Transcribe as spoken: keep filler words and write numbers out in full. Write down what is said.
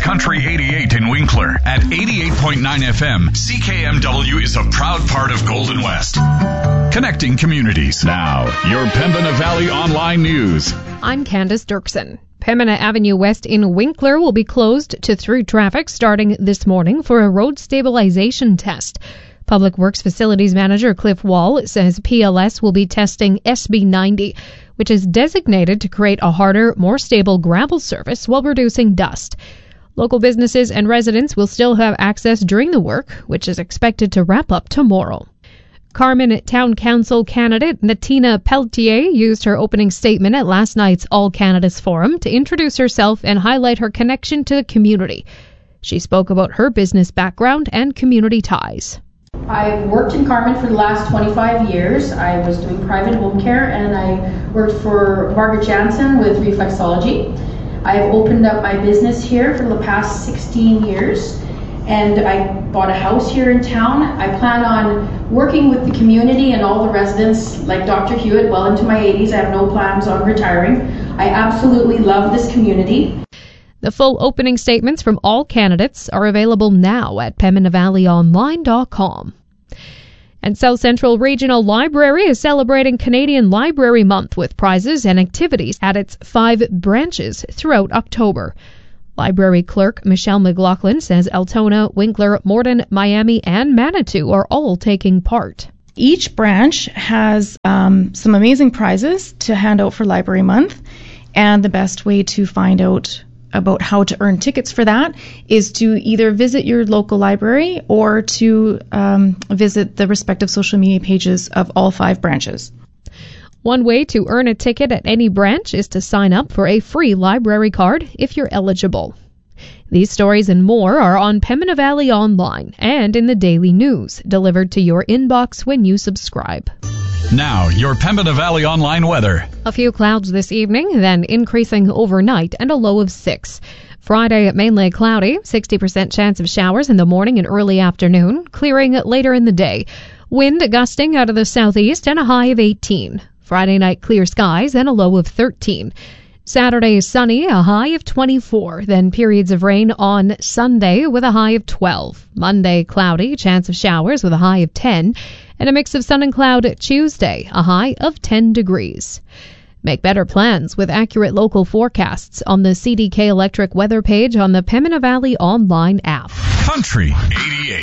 Country eighty-eight in Winkler. At eighty-eight point nine F M, C K M W is a proud part of Golden West. Connecting communities. Now, your Pembina Valley Online News. I'm Candace Dirksen. Pembina Avenue West in Winkler will be closed to through traffic starting this morning for a road stabilization test. Public Works Facilities Manager Cliff Wall says P L S will be testing S B ninety, which is designated to create a harder, more stable gravel surface while reducing dust. Local businesses and residents will still have access during the work, which is expected to wrap up tomorrow. Carman Town Council candidate Natina Pelletier used her opening statement at last night's All Canada's Forum to introduce herself and highlight her connection to the community. She spoke about her business background and community ties. I've worked in Carman for the last twenty-five years. I was doing private home care and I worked for Margaret Jansen with reflexology. I've opened up my business here for the past sixteen years. And I bought a house here in town. I plan on working with the community and all the residents, like Doctor Hewitt, well into my eighties. I have no plans on retiring. I absolutely love this community. The full opening statements from all candidates are available now at pembina valley online dot com. And South Central Regional Library is celebrating Canadian Library Month with prizes and activities at its five branches throughout October. Library clerk Michelle McLaughlin says Altona, Winkler, Morden, Miami, and Manitou are all taking part. Each branch has um, some amazing prizes to hand out for Library Month, and the best way to find out about how to earn tickets for that is to either visit your local library or to um, visit the respective social media pages of all five branches. One way to earn a ticket at any branch is to sign up for a free library card if you're eligible. These stories and more are on Pembina Valley Online and in the Daily News, delivered to your inbox when you subscribe. Now, your Pembina Valley Online weather. A few clouds this evening, then increasing overnight and a low of six. Friday, mainly cloudy, sixty percent chance of showers in the morning and early afternoon, clearing later in the day. Wind gusting out of the southeast and a high of eighteen. Friday night, clear skies and a low of thirteen. Saturday is sunny, a high of twenty-four. Then periods of rain on Sunday with a high of twelve. Monday, cloudy, chance of showers with a high of ten. And a mix of sun and cloud Tuesday, a high of ten degrees. Make better plans with accurate local forecasts on the C D K Electric weather page on the Pembina Valley Online app. Country eighty-eight.